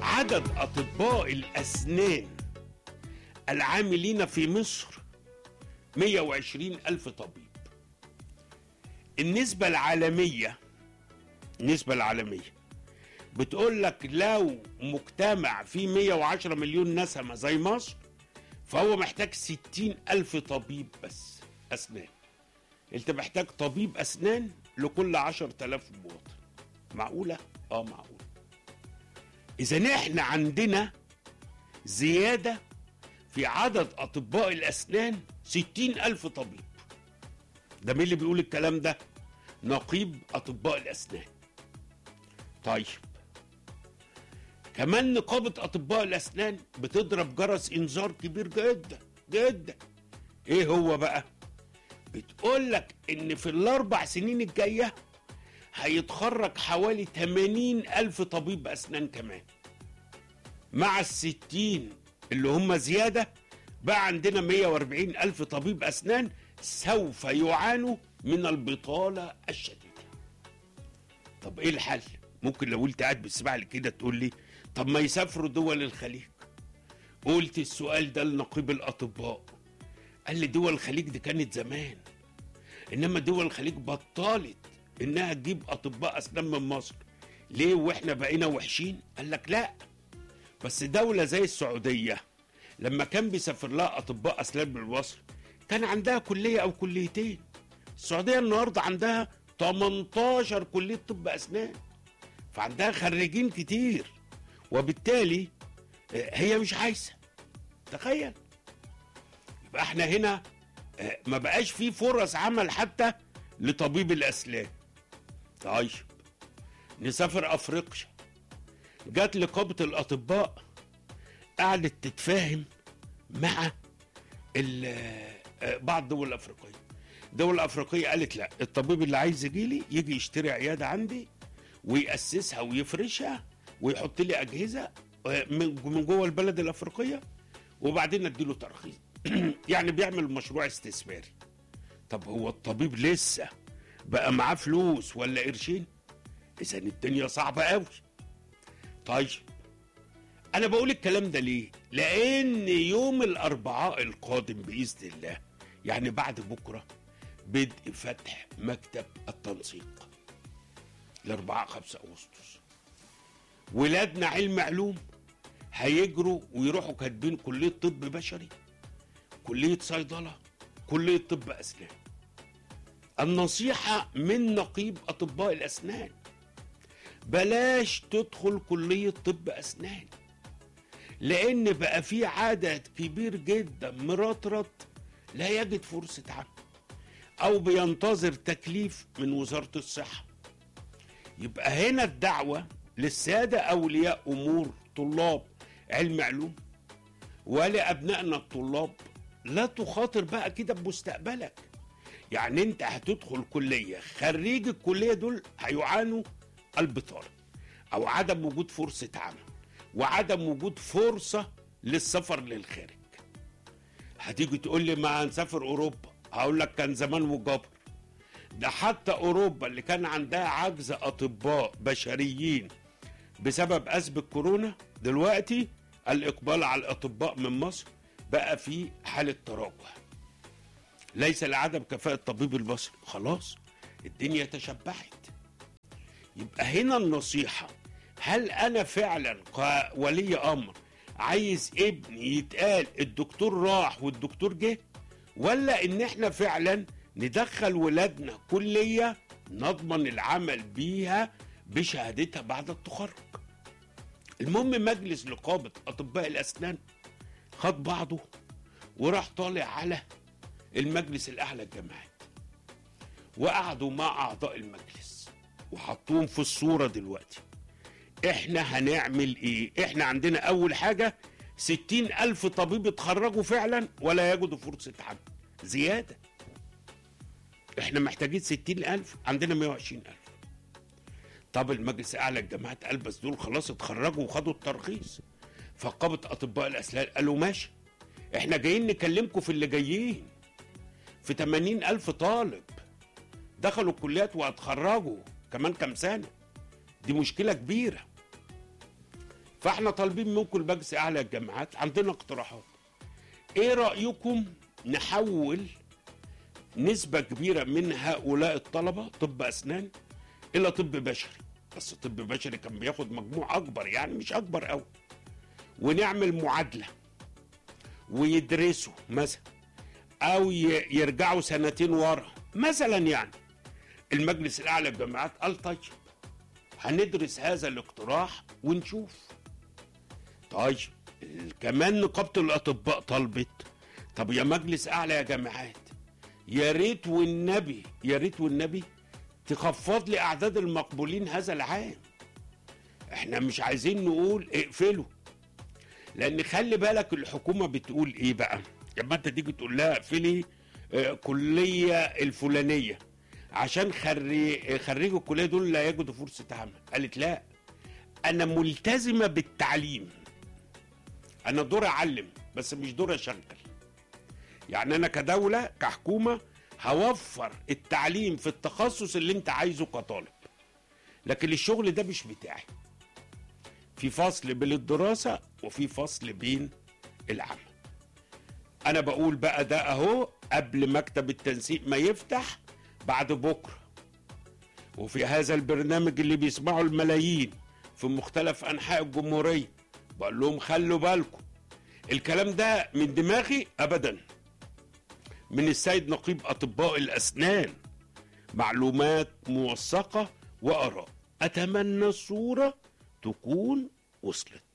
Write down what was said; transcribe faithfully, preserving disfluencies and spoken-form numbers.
عدد أطباء الأسنان العاملين في مصر مئة وعشرين ألف طبيب. النسبة العالمية النسبة العالمية بتقول لك لو مجتمع فيه مئة وعشرة مليون نسمة زي مصر فهو محتاج ستين ألف طبيب بس أسنان. أنت محتاج طبيب أسنان لكل عشرة آلاف مواطن. معقولة؟ آه معقولة. إذا إحنا عندنا زيادة في عدد أطباء الأسنان ستين ألف طبيب. ده مين اللي بيقول الكلام ده؟ نقيب أطباء الأسنان. طيب كمان نقابة أطباء الأسنان بتضرب جرس إنذار كبير جدا جدا. إيه هو بقى؟ بتقول لك إن في الأربع سنين الجاية هيتخرج حوالي ثمانين ألف طبيب أسنان كمان. مع الستين اللي هم زيادة بقى عندنا مئة وأربعين ألف طبيب أسنان سوف يعانوا من البطالة الشديدة. طب إيه الحل؟ ممكن لو قلت قاعد بتسمع لي كده تقول لي طب ما يسافروا دول الخليج. قلت السؤال ده لنقيب الأطباء، قال لي دول الخليج دي كانت زمان، إنما دول الخليج بطلت إنها تجيب أطباء أسنان من مصر. ليه وإحنا بقينا وحشين؟ قال لك لا، بس دولة زي السعودية لما كان بيسافر لها أطباء أسنان من مصر كان عندها كلية أو كليتين. السعودية النهاردة عندها ثمانية عشر كلية طب أسنان، فعندها خريجين كتير، وبالتالي هي مش عايزة. تخيل. يبقى احنا هنا ما بقاش فيه فرص عمل حتى لطبيب الأسنان. طيب نسافر أفريقيا. جات نقابة الأطباء قعدت تتفاهم مع بعض الدول الأفريقية. الدول الأفريقية قالت لا، الطبيب اللي عايز يجيلي يجي يشتري عيادة عندي ويأسسها ويفرشها ويحط لي أجهزة من جوه البلد الأفريقية وبعدين اديله ترخيص. يعني بيعمل مشروع استثماري. طب هو الطبيب لسه بقى معاه فلوس ولا قرشين؟ إذا الدنيا صعبة قوي. طيب أنا بقول الكلام ده ليه؟ لأن يوم الأربعاء القادم بإذن الله، يعني بعد بكرة، بدء فتح مكتب التنسيق. الأربعاء خمسة أغسطس. ولادنا علم علوم هيجروا ويروحوا كاتبين كلية طب بشري، كلية صيدلة، كلية طب أسنان. النصيحة من نقيب أطباء الأسنان، بلاش تدخل كلية طب أسنان، لأن بقى في عدد كبير جدا مرطرط لا يجد فرصة عمل أو بينتظر تكليف من وزارة الصحة. يبقى هنا الدعوة للسادة أولياء أمور طلاب علم علوم ولأبنائنا الطلاب، لا تخاطر بقى كده بمستقبلك. يعني انت هتدخل كلية، خريج الكلية دول هيعانوا البطالة أو عدم وجود فرصة عمل وعدم وجود فرصة للسفر للخارج. هتيجي تقول لي ما هنسافر أوروبا، هقول لك كان زمان وجبر. ده حتى أوروبا اللي كان عندها عجز أطباء بشريين بسبب أزمة كورونا، دلوقتي الإقبال على الأطباء من مصر بقى في حالة تراجع. ليس لعدم كفاءة الطبيب المصري، خلاص الدنيا تشبعت. يبقى هنا النصيحة، هل أنا فعلا كولي أمر عايز ابني يتقال الدكتور راح والدكتور جه، ولا إن احنا فعلا ندخل ولادنا كلية نضمن العمل بيها بشهادتها بعد التخرج؟ المهم مجلس نقابة أطباء الأسنان خد بعضه وراح طالع على المجلس الأعلى للجامعات، وقعدوا مع أعضاء المجلس وحطوهم في الصورة دلوقتي. احنا هنعمل ايه؟ احنا عندنا أول حاجة ستين ألف طبيب اتخرجوا فعلا ولا يجدوا فرصة عمل، زيادة. احنا محتاجين ستين ألف، عندنا مئة وعشرين ألف. طب المجلس الأعلى للجامعات قال بس دول خلاص اتخرجوا وخدوا الترخيص. فقابة أطباء الأسنان قالوا ماشي، احنا جايين نكلمكم في اللي جايين، في ثمانين ألف طالب دخلوا الكليات واتخرجوا كمان كام سنة. دي مشكلة كبيرة. فاحنا طالبين منكم مجلس اعلى الجامعات، عندنا اقتراحات. ايه رايكم نحول نسبه كبيره من هؤلاء الطلبه طب اسنان الى طب بشري، بس طب بشري كان بياخد مجموع اكبر، يعني مش اكبر قوي، ونعمل معادله ويدرسوا مثلا او يرجعوا سنتين ورا مثلا. يعني المجلس الاعلى للجامعات قال طيب هندرس هذا الاقتراح ونشوف. طيب كمان نقابه الاطباء طلبت طب يا مجلس اعلى يا جامعات، يا ريت والنبي يا ريت والنبي تخفض لي اعداد المقبولين هذا العام. احنا مش عايزين نقول اقفلوا، لان خلي بالك الحكومه بتقول ايه بقى لما انت تيجي تقول لها اقفلي آه كليه الفلانيه عشان خري خريجوا الكليه دول لا يجدوا فرصه عمل. قالت لا، انا ملتزمه بالتعليم، انا دور اعلم بس مش دور اشغل. يعني انا كدوله كحكومه هوفر التعليم في التخصص اللي انت عايزه كطالب، لكن الشغل ده مش بتاعي. في فصل بين الدراسه وفي فصل بين العمل. انا بقول بقى ده اهو قبل مكتب التنسيق ما يفتح بعد بكره، وفي هذا البرنامج اللي بيسمعه الملايين في مختلف انحاء الجمهوريه بقول لهم خلوا بالكم الكلام ده من دماغي ابدا، من السيد نقيب اطباء الاسنان، معلومات موثقه واراء. اتمنى الصوره تكون وصلت.